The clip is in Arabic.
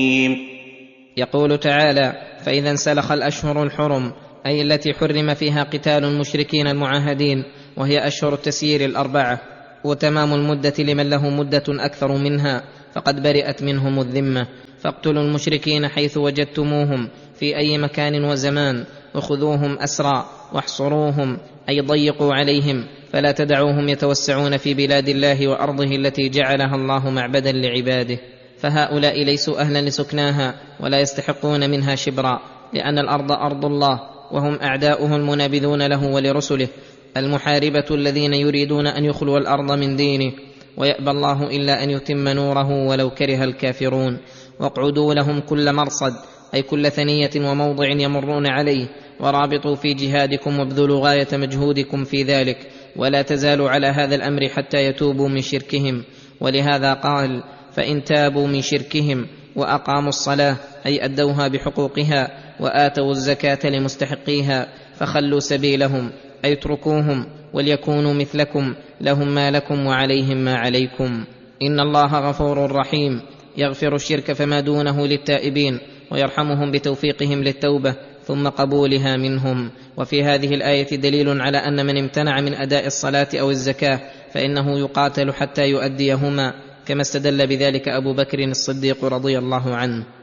يقول تعالى: فإذا انسلخ الأشهر الحرم، أي التي حرم فيها قتال المشركين المعاهدين، وهي أشهر التسيير 4، وتمام المدة لمن له مدة أكثر منها فقد برئت منهم الذمة. فاقتلوا المشركين حيث وجدتموهم في أي مكان وزمان، وخذوهم أسرى واحصروهم، أي ضيقوا عليهم، فلا تدعوهم يتوسعون في بلاد الله وأرضه التي جعلها الله معبدا لعباده. فهؤلاء ليسوا أهلا لسكناها ولا يستحقون منها شبرا، لأن الأرض أرض الله، وهم أعداؤه المنابذون له ولرسله، المحاربة الذين يريدون أن يخلوا الأرض من دينه، ويأبى الله إلا أن يتم نوره ولو كره الكافرون. واقعدوا لهم كل مرصد، أي كل ثنية وموضع يمرون عليه، ورابطوا في جهادكم وابذلوا غاية مجهودكم في ذلك، ولا تزالوا على هذا الأمر حتى يتوبوا من شركهم. ولهذا قال: فإن تابوا من شركهم وأقاموا الصلاة، أي أدوها بحقوقها، وآتوا الزكاة لمستحقيها، فخلوا سبيلهم، أي اتركوهم وليكونوا مثلكم، لهم ما لكم وعليهم ما عليكم. إن الله غفور رحيم، يغفر الشرك فما دونه للتائبين، ويرحمهم بتوفيقهم للتوبة ثم قبولها منهم. وفي هذه الآية دليل على أن من امتنع من أداء الصلاة أو الزكاة فإنه يقاتل حتى يؤديهما، كما استدل بذلك أبو بكر الصديق رضي الله عنه.